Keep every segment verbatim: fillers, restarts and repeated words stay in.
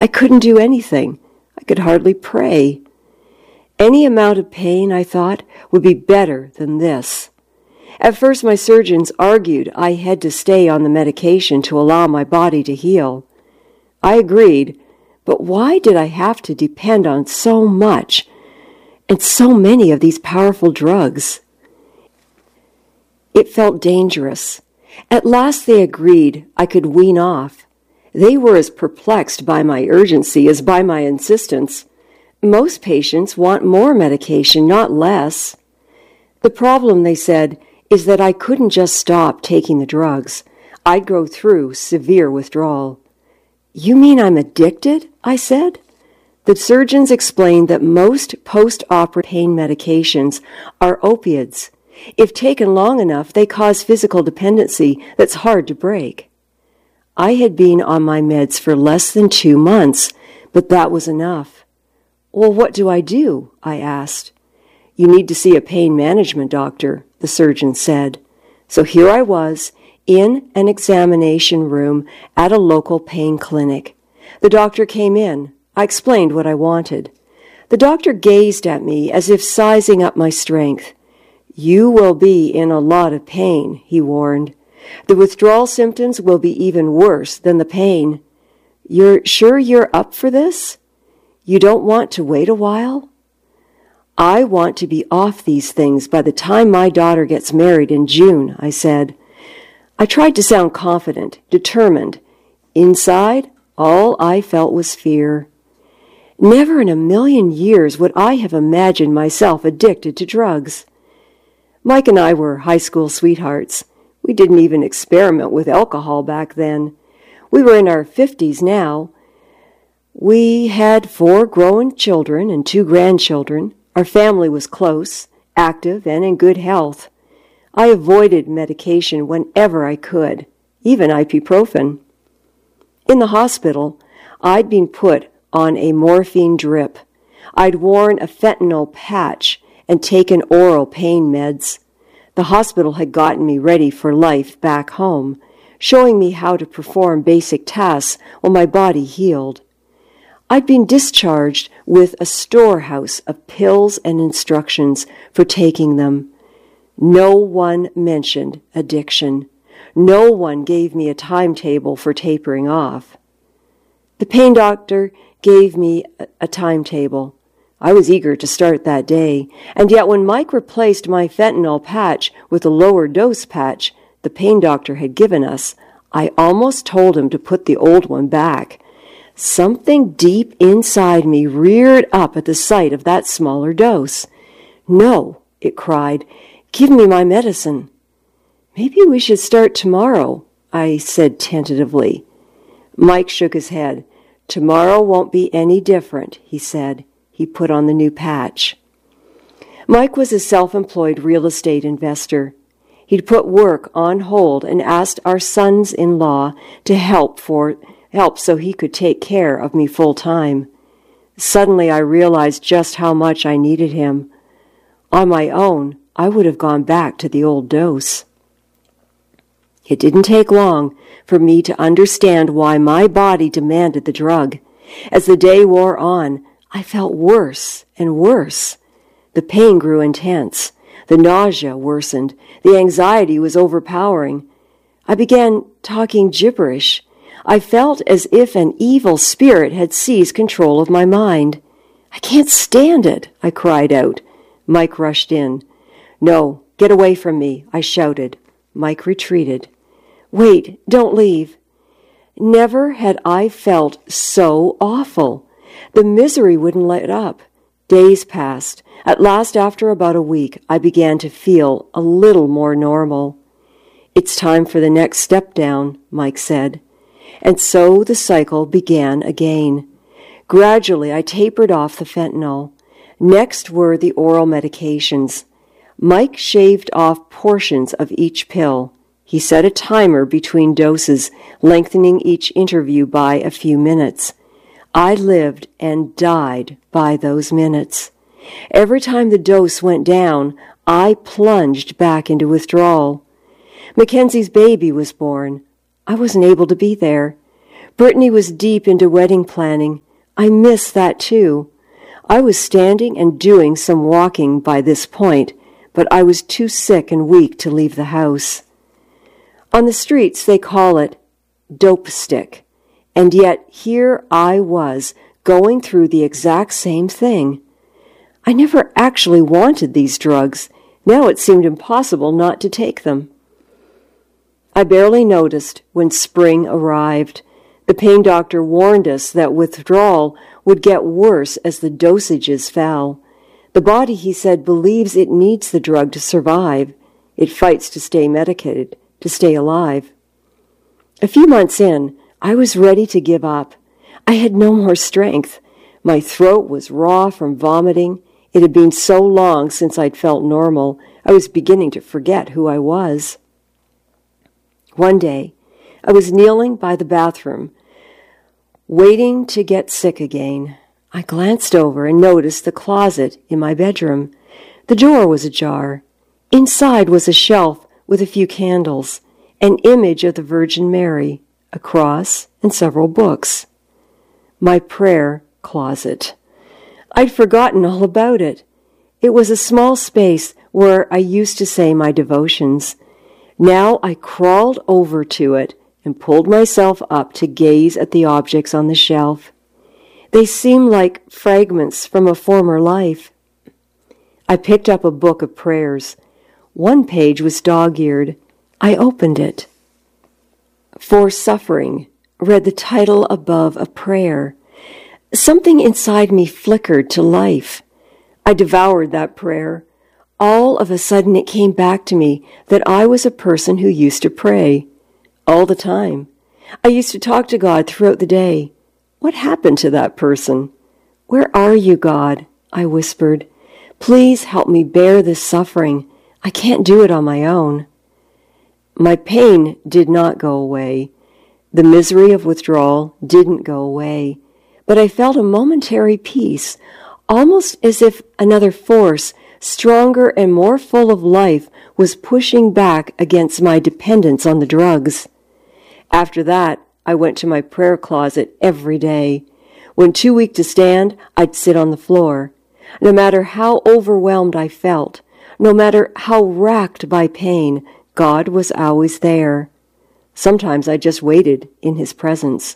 I couldn't do anything. I could hardly pray. Any amount of pain, I thought, would be better than this. At first, my surgeons argued I had to stay on the medication to allow my body to heal. I agreed, but why did I have to depend on so much and so many of these powerful drugs? It felt dangerous. At last they agreed I could wean off. They were as perplexed by my urgency as by my insistence. Most patients want more medication, not less. The problem, they said, is that I couldn't just stop taking the drugs. I'd go through severe withdrawal. You mean I'm addicted? I said. The surgeons explained that most post-operative pain medications are opiates. If taken long enough, they cause physical dependency that's hard to break. I had been on my meds for less than two months, but that was enough. Well, what do I do? I asked. You need to see a pain management doctor, the surgeon said. So here I was, in an examination room at a local pain clinic. The doctor came in. I explained what I wanted. The doctor gazed at me as if sizing up my strength. You will be in a lot of pain, he warned. The withdrawal symptoms will be even worse than the pain. You're sure you're up for this? You don't want to wait a while? I want to be off these things by the time my daughter gets married in June, I said. I tried to sound confident, determined. Inside, all I felt was fear. Never in a million years would I have imagined myself addicted to drugs. Mike and I were high school sweethearts. We didn't even experiment with alcohol back then. We were in our fifties now. We had four grown children and two grandchildren. Our family was close, active, and in good health. I avoided medication whenever I could, even ibuprofen. In the hospital, I'd been put on a morphine drip. I'd worn a fentanyl patch and taken oral pain meds. The hospital had gotten me ready for life back home, showing me how to perform basic tasks while my body healed. I'd been discharged with a storehouse of pills and instructions for taking them. No one mentioned addiction. No one gave me a timetable for tapering off. The pain doctor gave me a, a timetable. I was eager to start that day, and yet when Mike replaced my fentanyl patch with a lower dose patch the pain doctor had given us, I almost told him to put the old one back. Something deep inside me reared up at the sight of that smaller dose. No, it cried, give me my medicine. Maybe we should start tomorrow, I said tentatively. Mike shook his head. Tomorrow won't be any different, he said. He put on the new patch. Mike was a self-employed real estate investor. He'd put work on hold and asked our sons-in-law to help for help so he could take care of me full-time. Suddenly I realized just how much I needed him. On my own, I would have gone back to the old dose. It didn't take long for me to understand why my body demanded the drug. As the day wore on, I felt worse and worse. The pain grew intense. The nausea worsened. The anxiety was overpowering. I began talking gibberish. I felt as if an evil spirit had seized control of my mind. I can't stand it, I cried out. Mike rushed in. No, get away from me, I shouted. Mike retreated. Wait, don't leave. Never had I felt so awful. The misery wouldn't let up. Days passed. At last, after about a week, I began to feel a little more normal. It's time for the next step down, Mike said. And so the cycle began again. Gradually, I tapered off the fentanyl. Next were the oral medications. Mike shaved off portions of each pill. He set a timer between doses, lengthening each interview by a few minutes. I lived and died by those minutes. Every time the dose went down, I plunged back into withdrawal. Mackenzie's baby was born. I wasn't able to be there. Brittany was deep into wedding planning. I missed that too. I was standing and doing some walking by this point, but I was too sick and weak to leave the house. On the streets, they call it dope stick, and yet here I was going through the exact same thing. I never actually wanted these drugs. Now it seemed impossible not to take them. I barely noticed when spring arrived. The pain doctor warned us that withdrawal would get worse as the dosages fell. The body, he said, believes it needs the drug to survive. It fights to stay medicated, to stay alive. A few months in, I was ready to give up. I had no more strength. My throat was raw from vomiting. It had been so long since I'd felt normal, I was beginning to forget who I was. One day, I was kneeling by the bathroom, waiting to get sick again. I glanced over and noticed the closet in my bedroom. The door was ajar. Inside was a shelf with a few candles, an image of the Virgin Mary, a cross, and several books. My prayer closet. I'd forgotten all about it. It was a small space where I used to say my devotions. Now I crawled over to it and pulled myself up to gaze at the objects on the shelf. They seemed like fragments from a former life. I picked up a book of prayers. One page was dog-eared. I opened it. For Suffering, read the title above a prayer. Something inside me flickered to life. I devoured that prayer. All of a sudden it came back to me that I was a person who used to pray. All the time. I used to talk to God throughout the day. What happened to that person? Where are you, God? I whispered. Please help me bear this suffering. I can't do it on my own. My pain did not go away. The misery of withdrawal didn't go away. But I felt a momentary peace, almost as if another force, stronger and more full of life, was pushing back against my dependence on the drugs. After that, I went to my prayer closet every day. When too weak to stand, I'd sit on the floor. No matter how overwhelmed I felt, no matter how racked by pain, God was always there. Sometimes I just waited in His presence.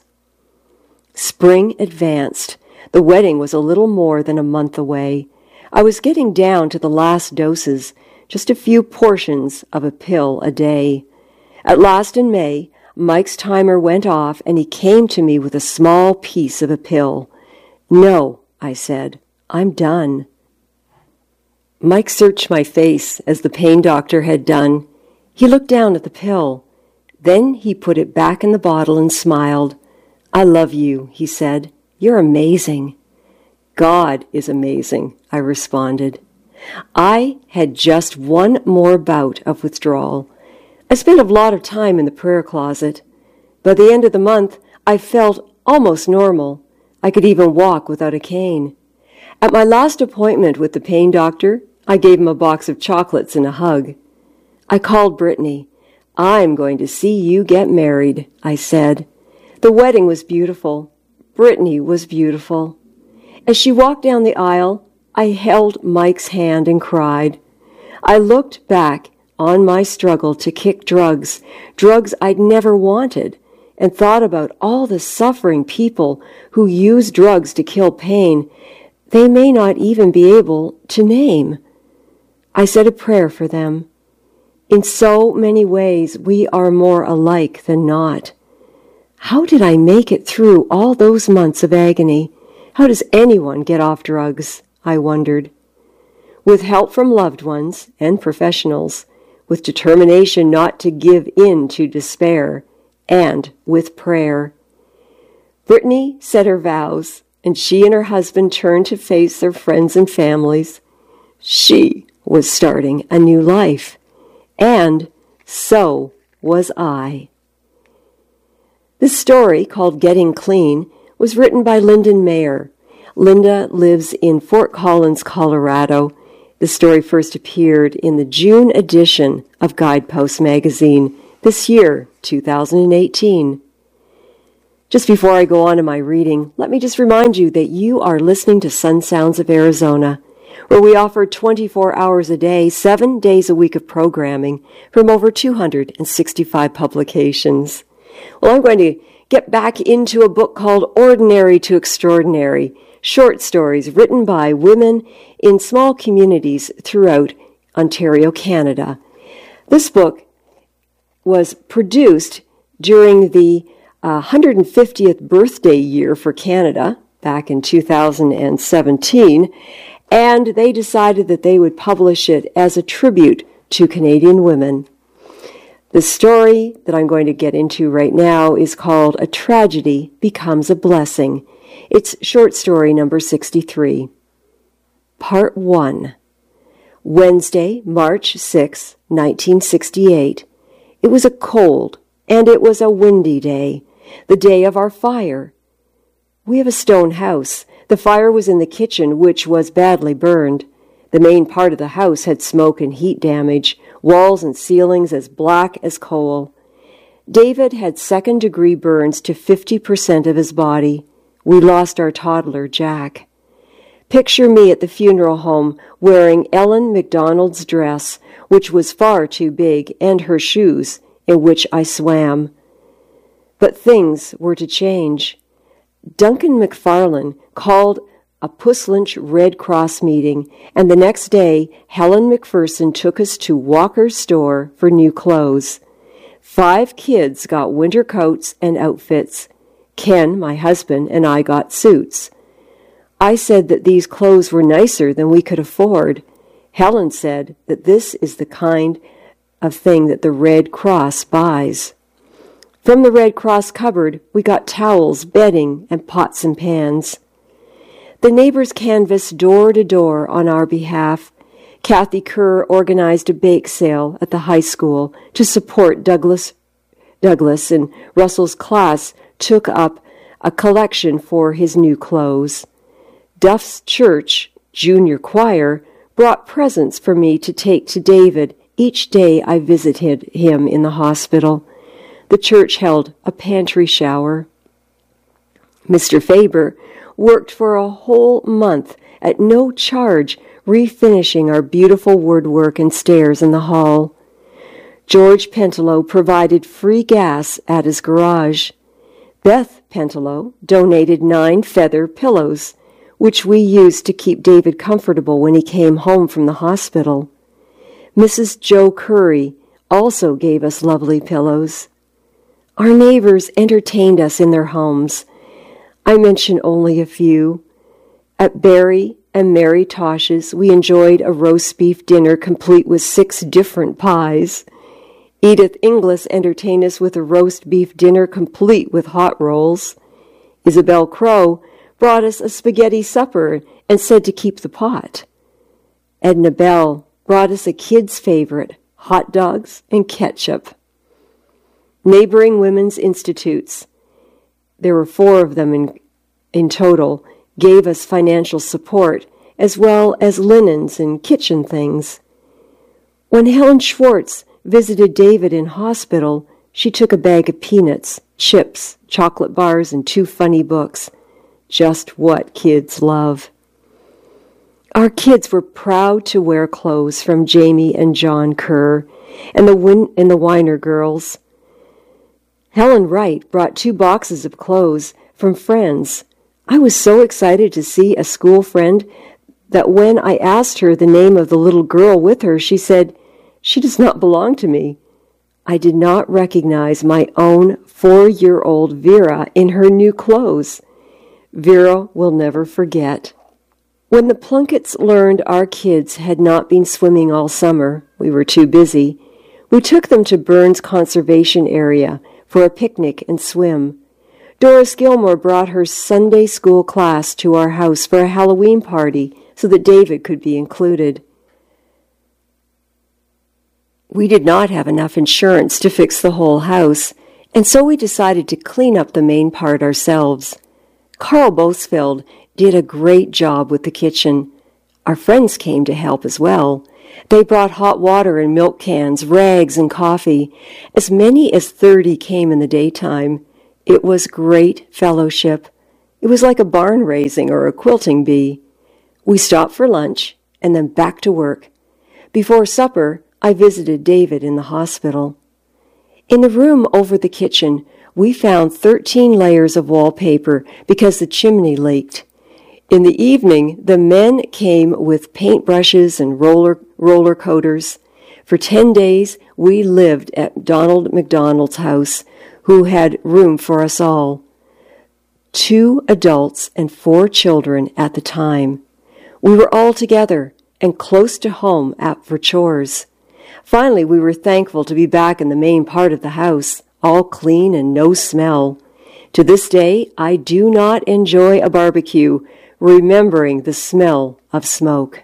Spring advanced. The wedding was a little more than a month away. I was getting down to the last doses, just a few portions of a pill a day. At last in May, Mike's timer went off and he came to me with a small piece of a pill. No, I said, I'm done. Mike searched my face as the pain doctor had done. He looked down at the pill. Then he put it back in the bottle and smiled. I love you, he said. You're amazing. God is amazing, I responded. I had just one more bout of withdrawal. I spent a lot of time in the prayer closet. By the end of the month, I felt almost normal. I could even walk without a cane. At my last appointment with the pain doctor, I gave him a box of chocolates and a hug. I called Brittany. I'm going to see you get married, I said. The wedding was beautiful. Brittany was beautiful. As she walked down the aisle, I held Mike's hand and cried. I looked back on my struggle to kick drugs, drugs I'd never wanted, and thought about all the suffering people who use drugs to kill pain they may not even be able to name. I said a prayer for them. In so many ways, we are more alike than not. How did I make it through all those months of agony? How does anyone get off drugs? I wondered. With help from loved ones and professionals, with determination not to give in to despair, and with prayer. Brittany said her vows, and she and her husband turned to face their friends and families. She was starting a new life, and so was I. This story, called Getting Clean, was written by Lyndon Mayer. Linda lives in Fort Collins, Colorado. The story first appeared in the June edition of Guidepost magazine this year, two thousand eighteen. Just before I go on to my reading, let me just remind you that you are listening to Sun Sounds of Arizona, where we offer twenty-four hours a day, seven days a week of programming from over two hundred sixty-five publications. Well, I'm going to get back into a book called Ordinary to Extraordinary, short stories written by women in small communities throughout Ontario, Canada. This book was produced during the uh, one hundred fiftieth birthday year for Canada back in two thousand seventeen, and they decided that they would publish it as a tribute to Canadian women. The story that I'm going to get into right now is called A Tragedy Becomes a Blessing. It's short story number sixty-three. Part one. Wednesday, March sixth, nineteen sixty-eight. It was a cold and it was a windy day, the day of our fire. We have a stone house. The fire was in the kitchen, which was badly burned. The main part of the house had smoke and heat damage, walls and ceilings as black as coal. David had second-degree burns to fifty percent of his body. We lost our toddler, Jack. Picture me at the funeral home wearing Ellen McDonald's dress, which was far too big, and her shoes, in which I swam. But things were to change. Duncan McFarlane called a Puss Lynch Red Cross meeting, and the next day, Helen McPherson took us to Walker's store for new clothes. Five kids got winter coats and outfits. Ken, my husband, and I got suits. I said that these clothes were nicer than we could afford. Helen said that this is the kind of thing that the Red Cross buys. From the Red Cross cupboard, we got towels, bedding, and pots and pans. The neighbors canvassed door to door on our behalf. Kathy Kerr organized a bake sale at the high school to support Douglas. Douglas and Russell's class took up a collection for his new clothes. Duff's Church Junior Choir brought presents for me to take to David each day I visited him in the hospital. The church held a pantry shower. Mister Faber worked for a whole month at no charge refinishing our beautiful woodwork and stairs in the hall. George Pentelow provided free gas at his garage. Beth Pentelow donated nine feather pillows, which we used to keep David comfortable when he came home from the hospital. Missus Joe Curry also gave us lovely pillows. Our neighbors entertained us in their homes. I mention only a few. At Barry and Mary Tosh's, we enjoyed a roast beef dinner complete with six different pies. Edith Inglis entertained us with a roast beef dinner complete with hot rolls. Isabel Crow brought us a spaghetti supper and said to keep the pot. Edna Bell brought us a kid's favorite, hot dogs and ketchup. Neighboring women's institutes, there were four of them in, in total, gave us financial support, as well as linens and kitchen things. When Helen Schwartz visited David in hospital, she took a bag of peanuts, chips, chocolate bars, and two funny books. Just what kids love. Our kids were proud to wear clothes from Jamie and John Kerr and the, Win- and the Weiner girls. Helen Wright brought two boxes of clothes from friends. I was so excited to see a school friend that when I asked her the name of the little girl with her, she said, "She does not belong to me." I did not recognize my own four-year-old Vera in her new clothes. Vera will never forget. When the Plunketts learned our kids had not been swimming all summer, we were too busy, we took them to Burns Conservation Area for a picnic and swim. Doris Gilmore brought her Sunday school class to our house for a Halloween party so that David could be included. We did not have enough insurance to fix the whole house, and so we decided to clean up the main part ourselves. Carl Bosfeld did a great job with the kitchen. Our friends came to help as well. They brought hot water and milk cans, rags and coffee. As many as thirty came in the daytime. It was great fellowship. It was like a barn raising or a quilting bee. We stopped for lunch and then back to work. Before supper, I visited David in the hospital. In the room over the kitchen, we found thirteen layers of wallpaper because the chimney leaked. In the evening, the men came with paintbrushes and roller, roller coaters. For ten days, we lived at Donald McDonald's house, who had room for us all. Two adults and four children at the time. We were all together and close to home at for chores. Finally, we were thankful to be back in the main part of the house, all clean and no smell. To this day, I do not enjoy a barbecue, remembering the smell of smoke.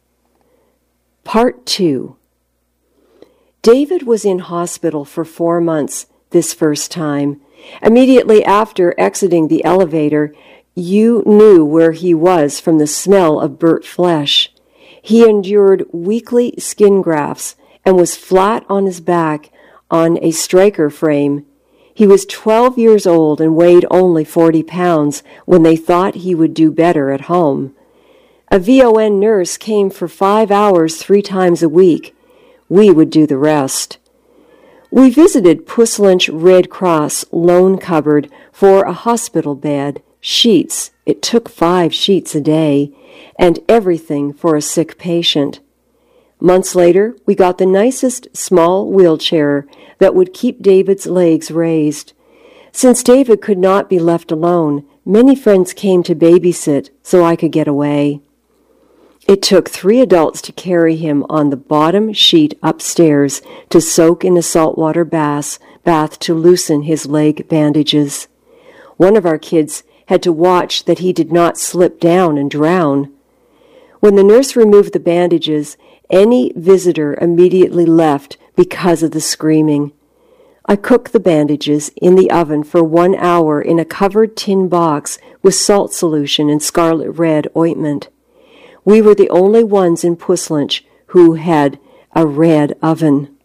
Part two. David was in hospital for four months this first time. Immediately after exiting the elevator, you knew where he was from the smell of burnt flesh. He endured weekly skin grafts and was flat on his back on a striker frame. He was twelve years old and weighed only forty pounds when they thought he would do better at home. A V O N nurse came for five hours three times a week. We would do the rest. We visited Puslinch Red Cross loan cupboard for a hospital bed, sheets, it took five sheets a day, and everything for a sick patient. Months later, we got the nicest small wheelchair that would keep David's legs raised. Since David could not be left alone, many friends came to babysit so I could get away. It took three adults to carry him on the bottom sheet upstairs to soak in a saltwater bath, bath to loosen his leg bandages. One of our kids had to watch that he did not slip down and drown. When the nurse removed the bandages, any visitor immediately left because of the screaming. I cooked the bandages in the oven for one hour in a covered tin box with salt solution and scarlet red ointment. We were the only ones in Puslinch who had a red oven.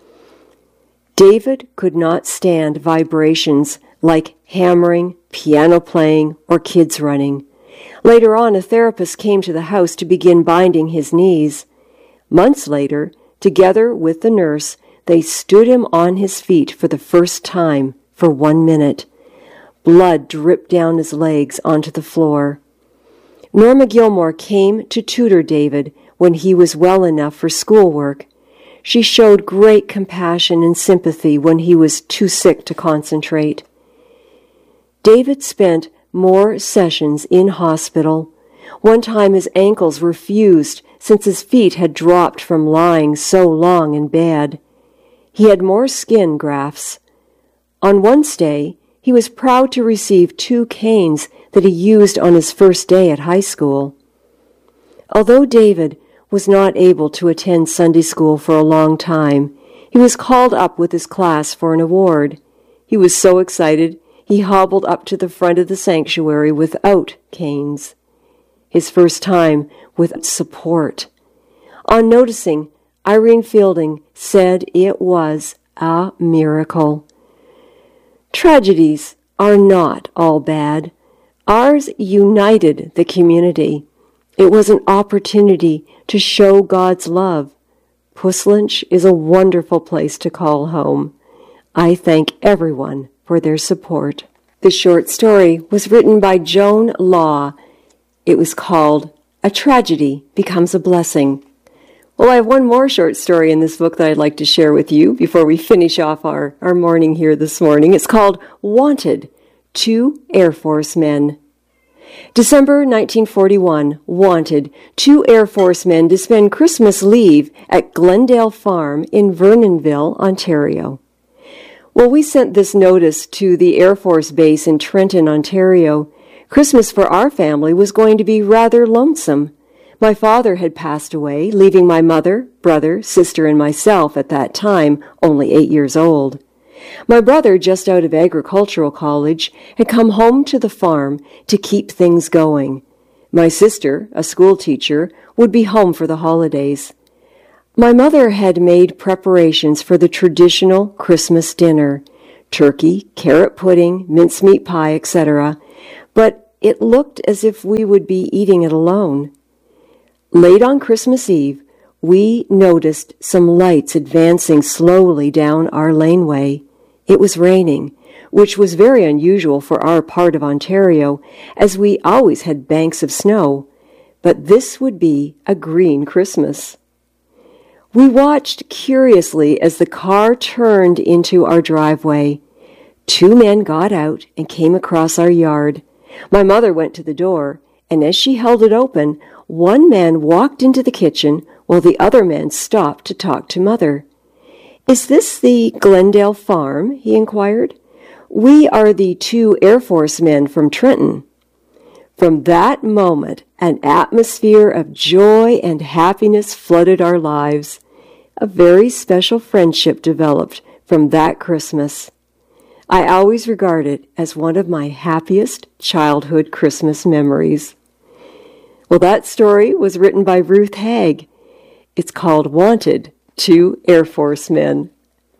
David could not stand vibrations like hammering, piano playing, or kids running. Later on, a therapist came to the house to begin binding his knees. Months later, together with the nurse, they stood him on his feet for the first time for one minute. Blood dripped down his legs onto the floor. Norma Gilmore came to tutor David when he was well enough for schoolwork. She showed great compassion and sympathy when he was too sick to concentrate. David spent more sessions in hospital. One time his ankles were fused since his feet had dropped from lying so long in bed. He had more skin grafts. On one stay, he was proud to receive two canes that he used on his first day at high school. Although David was not able to attend Sunday school for a long time, he was called up with his class for an award. He was so excited, he hobbled up to the front of the sanctuary without canes. His first time with support. On noticing, Irene Fielding said it was a miracle. Tragedies are not all bad. Ours united the community. It was an opportunity to show God's love. Puslinch is a wonderful place to call home. I thank everyone for their support. The short story was written by Joan Law. It was called A Tragedy Becomes a Blessing. Well, I have one more short story in this book that I'd like to share with you before we finish off our, our morning here this morning. It's called Wanted, Two Air Force Men. December nineteen forty-one, wanted two Air Force men to spend Christmas leave at Glendale Farm in Vernonville, Ontario. Well, we sent this notice to the Air Force Base in Trenton, Ontario. Christmas for our family was going to be rather lonesome. My father had passed away, leaving my mother, brother, sister, and myself at that time only eight years old. My brother, just out of agricultural college, had come home to the farm to keep things going. My sister, a school teacher, would be home for the holidays. My mother had made preparations for the traditional Christmas dinner, turkey, carrot pudding, mincemeat pie, et cetera, but it looked as if we would be eating it alone. Late on Christmas Eve, we noticed some lights advancing slowly down our laneway. It was raining, which was very unusual for our part of Ontario, as we always had banks of snow, but this would be a green Christmas. We watched curiously as the car turned into our driveway. Two men got out and came across our yard. My mother went to the door, and as she held it open, one man walked into the kitchen while the other man stopped to talk to Mother. "Is this the Glendale farm?" he inquired. "We are the two Air Force men from Trenton." From that moment, an atmosphere of joy and happiness flooded our lives. A very special friendship developed from that Christmas. I always regard it as one of my happiest childhood Christmas memories. Well, that story was written by Ruth Haig. It's called Wanted, Two Air Force Men.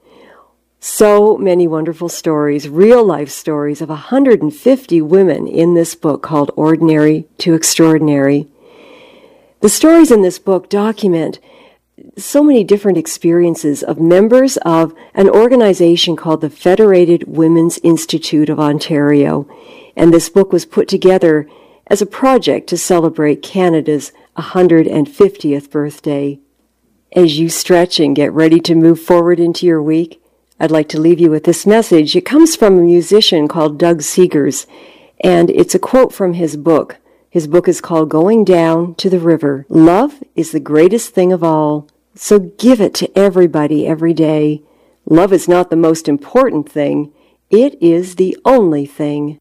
So many wonderful stories, real-life stories of one hundred fifty women in this book called Ordinary to Extraordinary. The stories in this book document so many different experiences of members of an organization called the Federated Women's Institute of Ontario. And this book was put together as a project to celebrate Canada's one hundred fiftieth birthday. As you stretch and get ready to move forward into your week, I'd like to leave you with this message. It comes from a musician called Doug Seegers, and it's a quote from his book. His book is called Going Down to the River. "Love is the greatest thing of all, so give it to everybody every day. Love is not the most important thing. It is the only thing."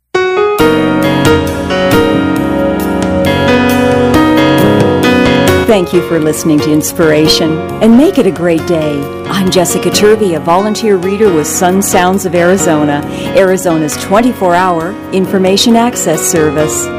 Thank you for listening to Inspiration, and make it a great day. I'm Jessica Turvey, a volunteer reader with Sun Sounds of Arizona, Arizona's twenty-four hour information access service.